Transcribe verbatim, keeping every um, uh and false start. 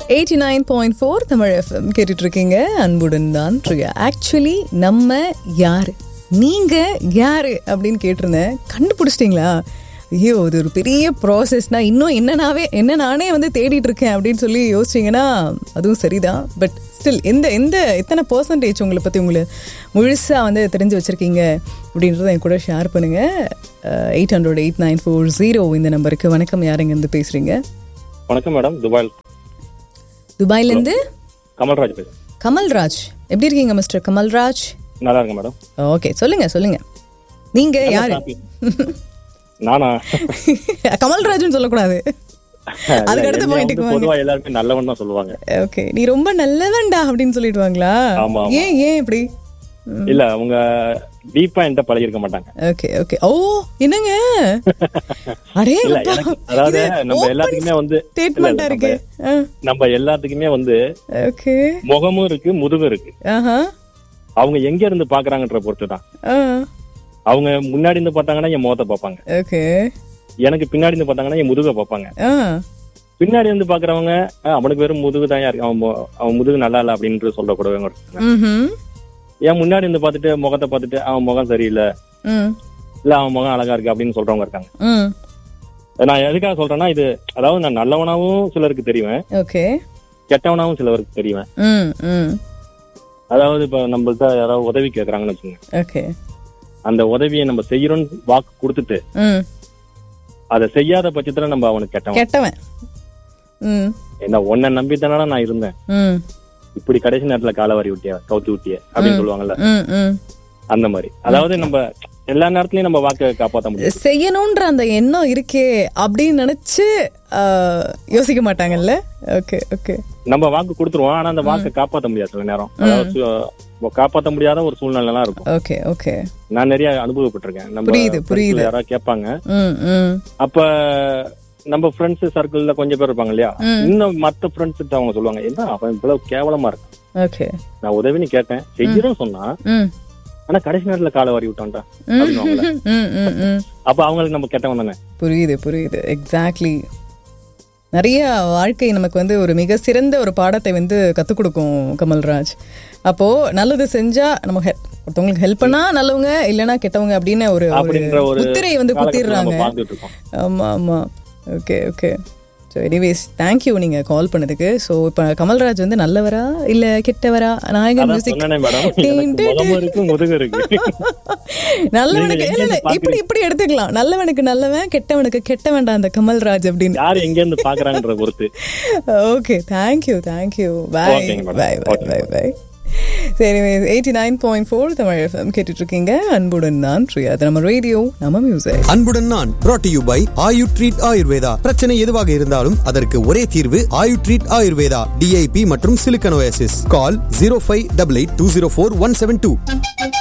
Eighty nine point four Tamil FM கேட்டுட்டு இருக்கீங்க. அன்புடன் தான் பிரியா. ஆக்சுவலி நம்ம யாரு, நீங்க யாரு அப்படின்னு கேட்டிருந்தேன். கண்டுபிடிச்சிட்டிங்களா? ஐயோ, இது ஒரு பெரிய ப்ராசஸ்னா இன்னும் என்னன்னாவே என்ன நானே வந்து தேடிட்டு இருக்கேன் அப்படின்னு சொல்லி யோசிச்சிங்கன்னா அதுவும் சரிதான். பட் ஸ்டில் எந்த எந்த எத்தனை பர்சன்டேஜ் உங்களை பற்றி உங்களை முழுசாக வந்து தெரிஞ்சு வச்சுருக்கீங்க அப்படின்றத என் கூட ஷேர் பண்ணுங்கள். Eight hundred eight nine four zero இந்த நம்பருக்கு. வணக்கம், யாருங்க இருந்து பேசுகிறீங்க? வணக்கம் மேடம். துபாய் துபாயிலேருந்து கமல்ராஜ் பேசுறேன். கமல்ராஜ், எப்படி இருக்கீங்க மிஸ்டர் கமல்ராஜ்? நல்லா இருக்கேன் மேடம். ஓகே, சொல்லுங்க சொல்லுங்க, நீங்க யாரு? நானா? கமல்ராஜ்னு சொல்லக்கூடாது, அதுக்கு அடுத்த பாயிண்ட்க்கு வாங்க. பொதுவா எல்லாரும் நல்லவன் தான் சொல்லுவாங்க. ஓகே, நீ ரொம்ப நல்லவன்டா அப்படின்னு சொல்லிடுவாங்களா? ஏன் ஏன் இப்படி? இல்ல, அவங்க டீப்பா என்கிட்ட பழகி இருக்க மாட்டாங்க. Okay okay. ஓ, என்னங்க அரே, அதாவது நம்ம எல்லாத்துக்குமே வந்து ஸ்டேட்மென்ட்டா இருக்கு. நம்ம எல்லாத்துக்குமே வந்து ஓகே முகமும் இருக்கு, முதுகும் இருக்கு. அவங்க எங்க இருந்து பாக்குறாங்கன்ற பொறுத்து தான். அவங்க முன்னாடி இருந்து பார்த்தாங்கன்னா என் முகத்தை பார்ப்பாங்க. ஓகே. எனக்கு பின்னாடி இருந்து பார்த்தாங்கன்னா என் முதுக பார்ப்பாங்க. பின்னாடி இருந்து பாக்குறவங்க அவனுக்கு வெறும் முதுகு தான் இருக்கு, அவன் அவன் முதுகு நல்லா இல்ல அப்படின்னு சொல்லக்கூடாது. ஏன் முன்னாடி இருந்து பாத்துட்டு முகத்தை பாத்துட்டு அவன் முகம் சரியில்லை, இல்ல அவன் முகம் அழகா இருக்கு அப்படின்னு சொல்றவங்க இருக்காங்க. நான் எதுக்காக சொல்றேன்னா, இது அதாவது நான் நல்லவனாவும் சிலருக்கு தெரிவேன், கெட்டவனாவும் சிலருக்கு தெரிவேன். அதாவது இப்ப நம்மள்ட்ட யாராவது உதவி கேக்குறாங்கன்னு வச்சுக்கோங்க, அந்த உதவியை நம்ம செய்யறோம்னு வாக்கு கொடுத்துட்டு அதை செய்யாத பட்சத்துல நம்ம அவனுக்கு கெட்டவன் கெட்டவன் என்ன உன்னை நம்பித்தானா நான் இருந்தேன், இப்படி கடைசி நேரத்துல காலவாரி விட்டிய கவுத்து விட்டிய அப்படின்னு சொல்லுவாங்கல்ல, அந்த மாதிரி. அதாவது நம்ம எல்லா நேரத்திலயும் நம்ம வாக்க காப்பாற்ற முடியும். செய்யணும்ன்ற அந்த எண்ணம் இருக்கே அப்படின்னு நினைச்சு யோசிக்க மாட்டாங்கல்ல. Okay okay. நம்ம வாக்கு கொடுத்துருவோம், ஆனா அந்த வாக்க காப்பாற்ற முடியாது சில நேரம். அதாவது காப்பாற்ற முடியாத ஒரு சூழ்நிலை எல்லாம் இருக்கும். Okay okay. நான் நிறைய அனுபவப்பட்டிருக்கேன். நம்ம யாராவது கேட்பாங்க, அப்ப நம்ம ஃப்ரெண்ட்ஸ் சர்க்கிள்ல கொஞ்சம் பேர் இருப்பாங்க இல்லையா, இன்னும் மத்த ஃப்ரெண்ட்ஸ் அவங்க சொல்லுவாங்க, என்ன அவன் இவ்வளவு கேவலமா இருக்கு, நான் உதவின்னு கேட்டேன் செய்யறோம் சொன்னா, ஆனா கடைசி நேரத்துல காலை வாரி விட்டான்டா அப்படின்னு. அப்ப அவங்களுக்கு நம்ம கெட்டவன் தானே. புரியுது புரியுது. எக்ஸாக்ட்லி. நிறைய வாழ்க்கை நமக்கு வந்து ஒரு மிக சிறந்த ஒரு பாடத்தை வந்து கத்துக் கொடுக்கும் கமல்ராஜ். அப்போ நல்லது செஞ்சா நம்ம ஒருத்தவங்களுக்கு ஹெல்ப் பண்ணா நல்லவங்க, இல்லைன்னா கெட்டவங்க அப்படின்னு ஒரு முத்திரையை வந்து குத்திடுறாங்க. ஆமா ஆமா. Okay okay. So anyways, thank you நீங்கள் கால் பண்ணதுக்கு. ஸோ இப்போ கமல்ராஜ் வந்து நல்லவரா இல்லை கெட்டவரா? நாயகன் மியூசிக் நல்லவனுக்கு இல்லை இப்படி இப்படி எடுத்துக்கலாம், நல்லவனுக்கு நல்லவன், கெட்டவனுக்கு கெட்ட வேண்டாம் அந்த கமல்ராஜ் அப்படின்னு. யார் எங்க இருந்து பாக்குறாங்கன்ற பொறுத்து. Okay, thank you thank you. பாய் பாய் பாய் பாய். சரி, eighty nine point four Tamil FM கேட்டுட்டு இருக்கீங்க. அன்புடன் நான் பிரியா. நம்ம ரேடியோ, நம்ம மியூசிக். அன்புடன் நான் brought to you by Ayu treat Ayurveda. பிரச்சனை எதுவாக இருந்தாலும் அதற்கு ஒரே தீர்வு ஆயு ட்ரீட் ஆயுர்வேதா. டிஐபி மற்றும் சிலிக்கனோசிஸ். கால் zero five eight eight two zero four one seven two.